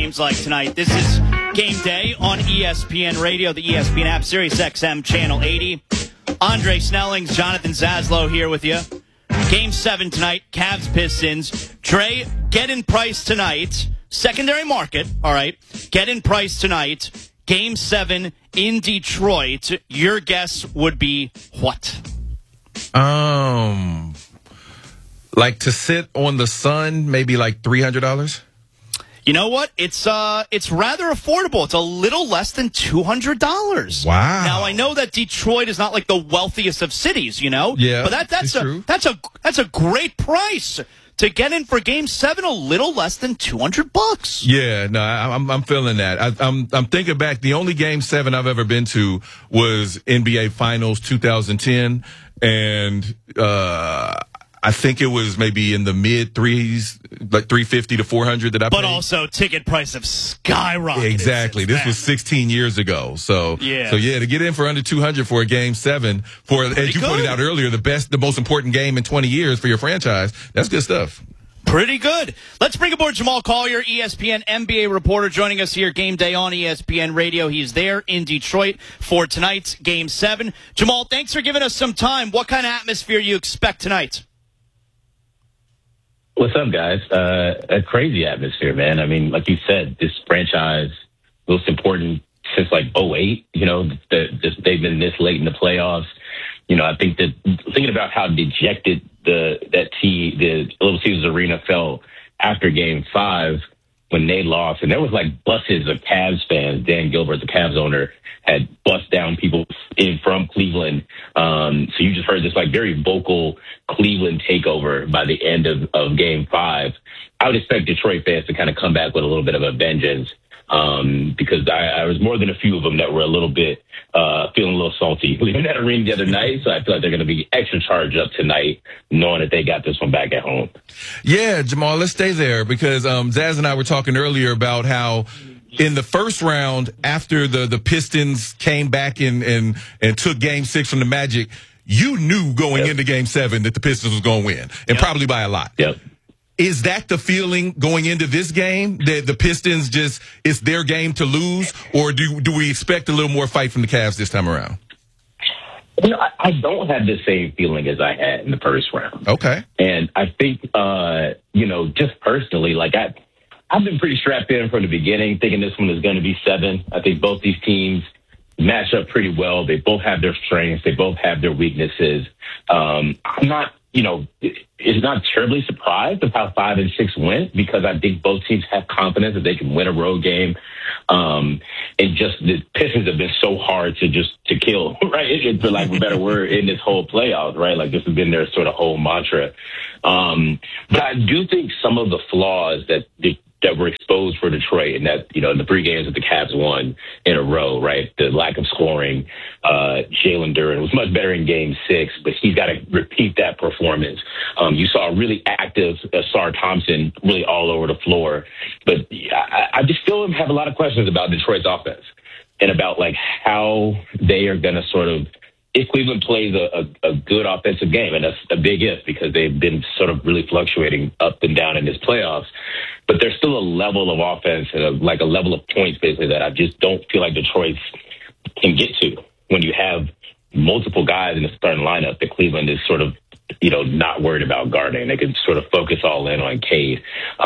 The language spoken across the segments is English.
seems like, tonight. This is Game Day on ESPN Radio, the ESPN app, Sirius XM, Channel 80. Andre Snellings, Jonathan Zaslow here with you. Game 7 tonight, Cavs-Pistons. Dre, get in price tonight. Secondary market, all right. Get in price tonight. Game 7 in Detroit. Your guess would be what? Like to sit on the sun, maybe like $300. You know what? It's rather affordable. It's a little less than $200. Wow. Now I know that Detroit is not like the wealthiest of cities, you know. Yeah, but that's a great price to get in for Game 7. A little less than $200. Yeah, no, I'm feeling that. I'm thinking back. The only Game 7 I've ever been to was NBA Finals 2010, and I think it was maybe in the mid threes, like 350 to 400 that I paid. But also ticket price have skyrocketed. Exactly. This was 16 years ago. So to get in for under 200 for a Game 7 for, as you pointed out earlier, the most important game in 20 years for your franchise, that's good stuff. Pretty good. Let's bring aboard Jamal Collier, ESPN NBA reporter, joining us here Game Day on ESPN Radio. He's there in Detroit for tonight's Game 7. Jamal, thanks for giving us some time. What kind of atmosphere you expect tonight? What's up, guys? A crazy atmosphere, man. I mean, like you said, this franchise, most important since like 2008, you know, they've been this late in the playoffs. You know, I think that thinking about how dejected the Little Caesars Arena felt after Game 5 when they lost, and there was like buses of Cavs fans. Dan Gilbert, the Cavs owner, had bust down people in from Cleveland. So you just heard this like very vocal Cleveland takeover by the end of Game 5. I would expect Detroit fans to kind of come back with a little bit of a vengeance, because I was more than a few of them that were a little bit feeling a little salty leaving that arena the other night. So I feel like they're going to be extra charged up tonight, knowing that they got this one back at home. Yeah, Jamal, let's stay there because Zaz and I were talking earlier about how in the first round, after the Pistons came back and took Game 6 from the Magic, you knew going into Game 7 that the Pistons was going to win, and probably by a lot. Yep. Is that the feeling going into this game, that the Pistons it's their game to lose, or do we expect a little more fight from the Cavs this time around? You know, I don't have the same feeling as I had in the first round. Okay. And I think, just personally, like I've been pretty strapped in from the beginning, thinking this one is going to be 7. I think both these teams match up pretty well. They both have their strengths. They both have their weaknesses. I'm not, it's not terribly surprised of how 5 and 6 went, because I think both teams have confidence that they can win a road game. And just the Pistons have been so hard to kill, right? For lack of a better word, in this whole playoffs, right? Like this has been their sort of whole mantra. But I do think some of the flaws that were exposed for Detroit, and that, in the 3 games that the Cavs won in a row, right? The lack of scoring, Jalen Duren was much better in Game 6, but he's got to repeat that performance. You saw a really active Sar Thompson really all over the floor, but I just still have a lot of questions about Detroit's offense and about like how they are going to sort of, if Cleveland plays a good offensive game, and that's a big if, because they've been sort of really fluctuating up and down in this playoffs, but there's still a level of offense and a level of points basically that I just don't feel like Detroit can get to when you have multiple guys in the starting lineup that Cleveland is sort of, not worried about guarding. They can sort of focus all in on Cade.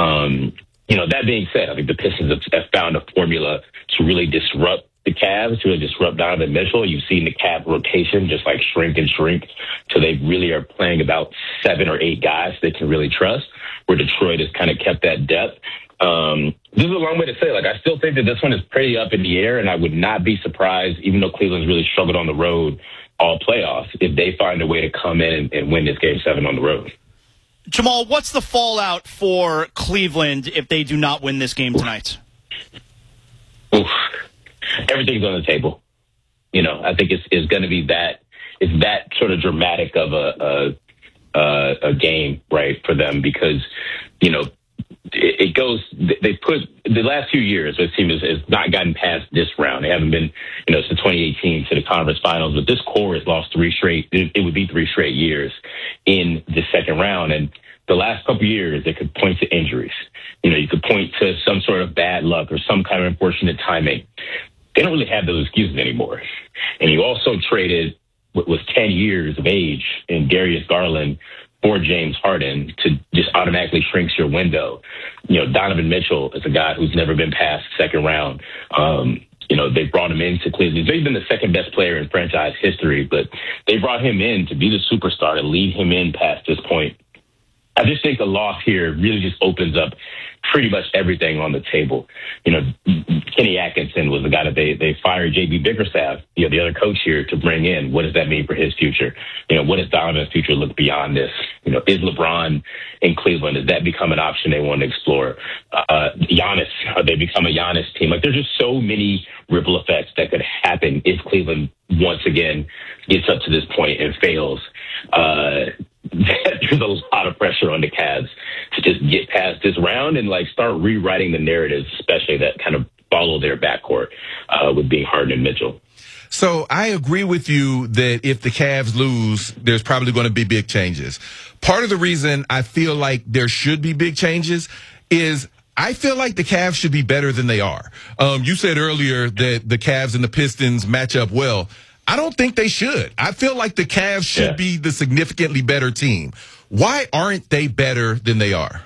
That being said, I think the Pistons have found a formula to really disrupt the Cavs, to really disrupt Donovan Mitchell. You've seen the Cavs rotation just like shrink till they really are playing about 7 or 8 guys they can really trust, where Detroit has kind of kept that depth. This is a long way to say, like, I still think that this one is pretty up in the air, and I would not be surprised, even though Cleveland's really struggled on the road all playoffs, if they find a way to come in and win this Game 7 on the road. Jamal, what's the fallout for Cleveland if they do not win this game tonight? Oof. Everything's on the table. I think it's going to be that. It's that sort of dramatic of a game, right, for them, because, it goes, they put the last few years, this team has not gotten past this round. They haven't been, since 2018 to the conference finals, but this core has lost 3 straight. It would be 3 straight years in the second round. And the last couple of years, it could point to injuries. You could point to some sort of bad luck or some kind of unfortunate timing. They don't really have those excuses anymore. And you also traded what was 10 years of age in Darius Garland for James Harden to just automatically shrinks your window. Donovan Mitchell is a guy who's never been past second round. They brought him into Cleveland. He's been the second best player in franchise history, but they brought him in to be the superstar, to lead him in past this point. I just think the loss here really just opens up pretty much everything on the table. Kenny Atkinson was the guy that they fired J.B. Bickerstaff, the other coach here, to bring in. What does that mean for his future? What does Donovan's future look beyond this? Is LeBron in Cleveland? Does that become an option they want to explore? Giannis, they become a Giannis team? Like, there's just so many ripple effects that could happen if Cleveland once again gets up to this point and fails. There's a lot of pressure on the Cavs to just get past this round and start rewriting the narratives, especially that kind of follow their backcourt with being Harden and Mitchell. So I agree with you that if the Cavs lose, there's probably going to be big changes. Part of the reason I feel like there should be big changes is I feel like the Cavs should be better than they are. You said earlier that the Cavs and the Pistons match up well. I don't think they should. I feel like the Cavs should be the significantly better team. Why aren't they better than they are?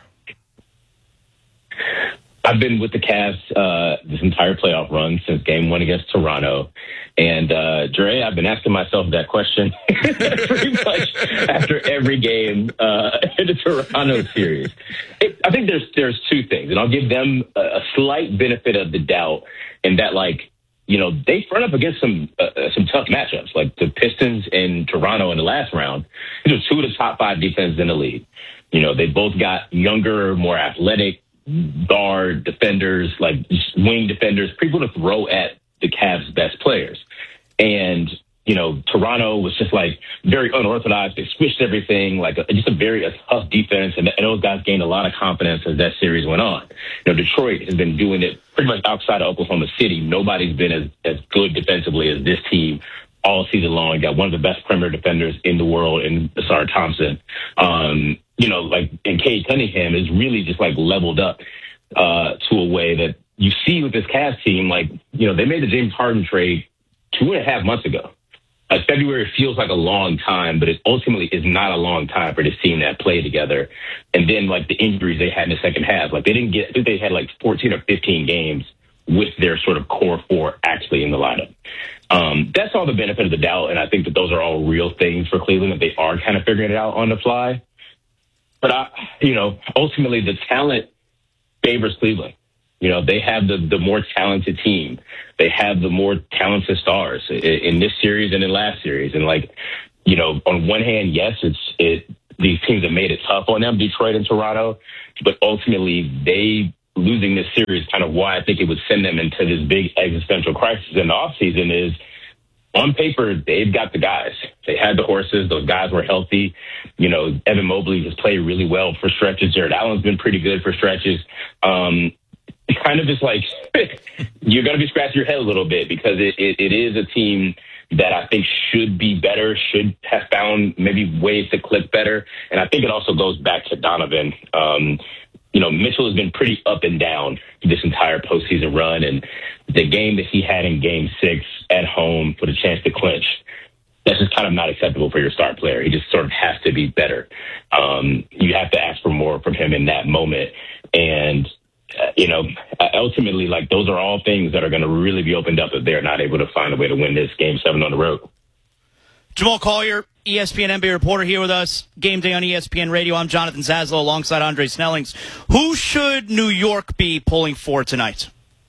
I've been with the Cavs this entire playoff run since game 1 against Toronto. And, Dre, I've been asking myself that question pretty much after every game in the Toronto series. I think there's two things, and I'll give them a slight benefit of the doubt in that, they front up against some tough matchups, like the Pistons and Toronto in the last round. These are two of the top 5 defenses in the league. They both got younger, more athletic guard defenders, wing defenders, people to throw at the Cavs' best players. And, Toronto was just very unorthodox. They switched everything, just a tough defense. And those guys gained a lot of confidence as that series went on. Detroit has been doing it pretty much outside of Oklahoma City. Nobody's been as good defensively as this team all season long. Got one of the best perimeter defenders in the world in Asar Thompson. And Cade Cunningham is really just leveled up to a way that you see with this Cavs team. They made the James Harden trade 2.5 months ago. February feels like a long time, but it ultimately is not a long time for this team that played together. And then the injuries they had in the second half, they didn't get, I think they had 14 or 15 games with their sort of core 4 actually in the lineup. That's all the benefit of the doubt. And I think that those are all real things for Cleveland, that they are kind of figuring it out on the fly. But ultimately the talent favors Cleveland. They have the more talented team. They have the more talented stars in this series and in last series. And on one hand, yes, these teams have made it tough on them, Detroit and Toronto, but ultimately they losing this series, kind of why I think it would send them into this big existential crisis in the offseason is, on paper, they've got the guys. They had the horses. Those guys were healthy. Evan Mobley has played really well for stretches. Jared Allen's been pretty good for stretches. It's kind of just you're going to be scratching your head a little bit because it is a team that I think should be better, should have found maybe ways to click better. And I think it also goes back to Donovan. Mitchell has been pretty up and down this entire postseason run. And the game that he had in game 6 at home with a chance to clinch, that's just kind of not acceptable for your star player. He just sort of has to be better. You have to ask for more from him in that moment. And, ultimately, those are all things that are going to really be opened up if they're not able to find a way to win this game 7 on the road. Jamal Collier, ESPN NBA reporter, here with us. Game day on ESPN Radio. I'm Jonathan Zaslow alongside Andre Snellings. Who should New York be pulling for tonight?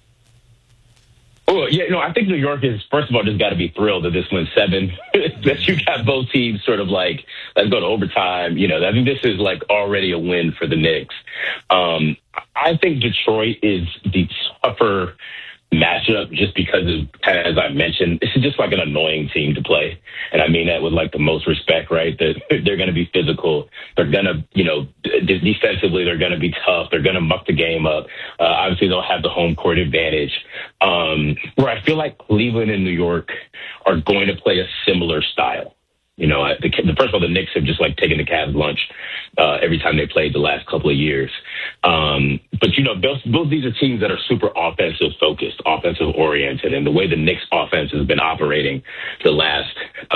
Oh, yeah, I think New York is, first of all, just got to be thrilled that this went 7. That you got both teams sort of let's go to overtime. I think this is already a win for the Knicks. I think Detroit is the tougher matchup just because of, as I mentioned, this is just an annoying team to play. And I mean that with the most respect, right? That they're going to be physical. They're going to, defensively, they're going to be tough. They're going to muck the game up. Obviously, they'll have the home court advantage. Where I feel like Cleveland and New York are going to play a similar style. You know, first of all, the Knicks have just like taken the Cavs lunch every time they played the last couple of years. But, you know, both these are teams that are super offensive focused, offensive oriented. And the way the Knicks offense has been operating the last,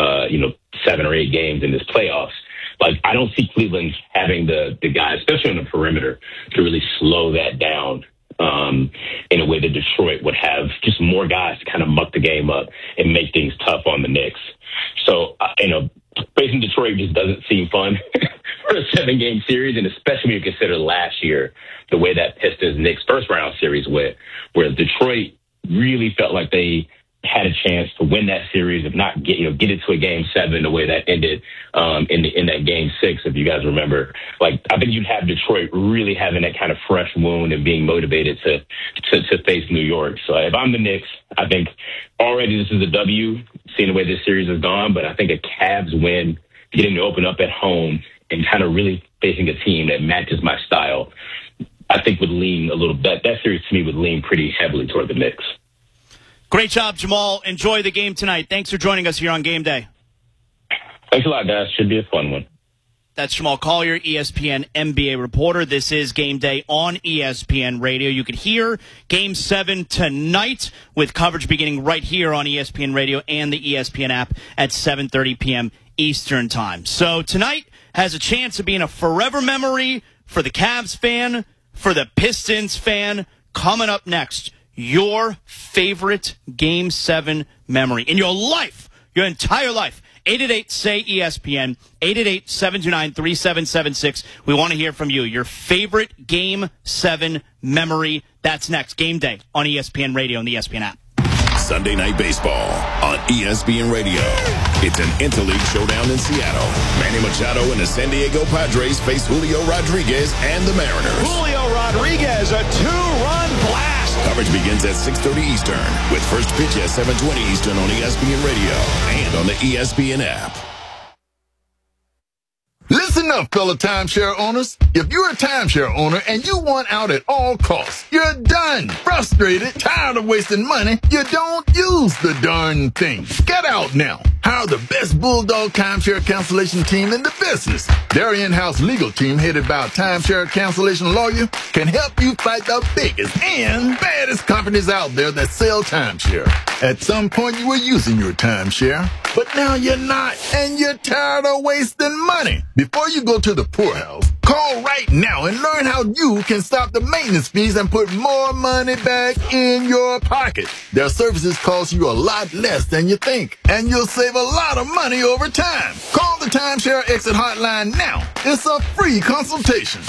7 or 8 games in this playoffs, like, I don't see Cleveland having the guys, especially on the perimeter, to really slow that down in a way that Detroit would have just more guys to kind of muck the game up and make things tough on the Knicks. So, facing Detroit just doesn't seem fun for a 7-game series, and especially when you consider last year, the way that Pistons-Knicks first-round series went, where Detroit really felt like they had a chance to win that series, if not get it to a Game 7 the way that ended in that Game 6, if you guys remember. Like, I think you'd have Detroit really having that kind of fresh wound and being motivated to face New York. So if I'm the Knicks, I think already this is a W, seeing the way this series has gone, but I think a Cavs win, getting to open up at home and kind of really facing a team that matches my style, I think would lean a little bit. That series to me would lean pretty heavily toward the Knicks. Great job, Jamal. Enjoy the game tonight. Thanks for joining us here on Game Day. Thanks a lot, guys. Should be a fun one. That's Jamal Collier, ESPN NBA reporter. This is Game Day on ESPN Radio. You could hear Game 7 tonight with coverage beginning right here on ESPN Radio and the ESPN app at 7:30 p.m. Eastern Time. So tonight has a chance of being a forever memory for the Cavs fan, for the Pistons fan. Coming up next, your favorite Game 7 memory in your life, your entire life. 888-SAY-ESPN, 888-729-3776. We want to hear from you. Your favorite Game 7 memory. That's next. Game Day on ESPN Radio and the ESPN app. Sunday Night Baseball on ESPN Radio. It's an interleague showdown in Seattle. Manny Machado and the San Diego Padres face Julio Rodriguez and the Mariners. Julio Rodriguez, a 2-run blast. Coverage begins at 6:30 Eastern with first pitch at 7:20 Eastern on ESPN Radio and on the ESPN app. Listen up, fellow timeshare owners. If you're a timeshare owner and you want out at all costs, you're done, frustrated, tired of wasting money, you don't use the darn thing. Get out now. Hire the best Bulldog timeshare cancellation team in the business. Their in-house legal team, headed by a timeshare cancellation lawyer, can help you fight the biggest and baddest companies out there that sell timeshare. At some point, you were using your timeshare, but now you're not, and you're tired of wasting money. Before you go to the poorhouse, call right now and learn how you can stop the maintenance fees and put more money back in your pocket. Their services cost you a lot less than you think, and you'll save a lot of money over time. Call the Timeshare Exit Hotline now. It's a free consultation.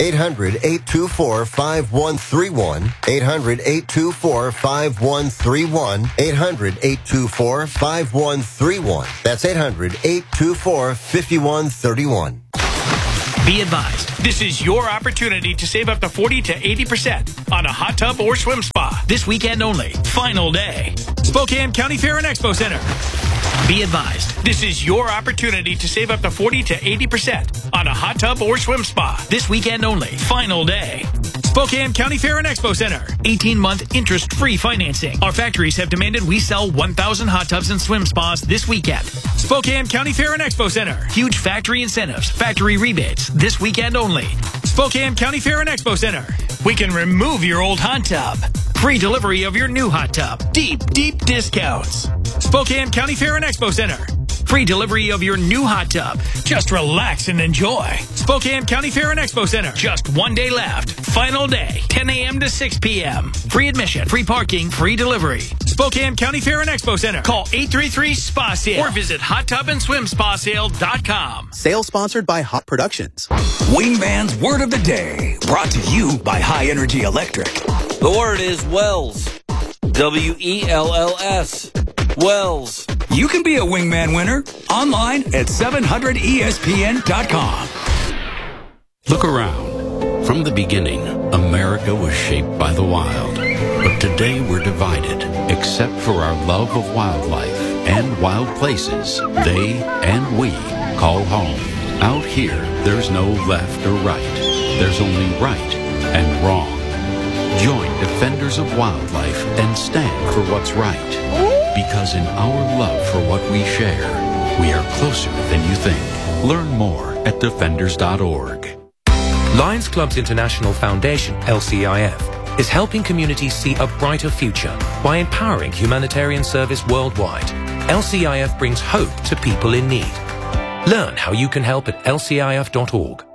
800-824-5131. 800-824-5131. 800-824-5131. That's 800-824-5131. Be advised, this is your opportunity to save up to 40 to 80% on a hot tub or swim spa. This weekend only. Final day. Spokane County Fair and Expo Center. Be advised, this is your opportunity to save up to 40 to 80% on a hot tub or swim spa. This weekend only. Final day. Spokane County Fair and Expo Center. 18-month interest-free financing. Our factories have demanded we sell 1,000 hot tubs and swim spas this weekend. Spokane County Fair and Expo Center. Huge factory incentives, factory rebates, this weekend only. Spokane County Fair and Expo Center. We can remove your old hot tub. Free delivery of your new hot tub. Deep, deep discounts. Spokane County Fair and Expo Center. Free delivery of your new hot tub. Just relax and enjoy. Spokane County Fair and Expo Center. Just one day left. Final day, 10 a.m. to 6 p.m. Free admission, free parking, free delivery. Spokane County Fair and Expo Center. Call 833-SPA-SALE or visit hottubandSwimSpaSale.com. Sale sponsored by Hot Productions. Wingman's Word of the Day, brought to you by High Energy Electric. The word is Wells. W-E-L-L-S. Wells. You can be a Wingman winner online at 700ESPN.com. Look around. From the beginning, America was shaped by the wild. But today we're divided, except for our love of wildlife and wild places they and we call home. Out here, there's no left or right. There's only right and wrong. Join Defenders of Wildlife and stand for what's right. Because in our love for what we share, We are closer than you think. Learn more at defenders.org. Lions Clubs International Foundation, LCIF, is helping communities see a brighter future by empowering humanitarian service worldwide. LCIF brings hope to people in need. Learn how you can help at lcif.org.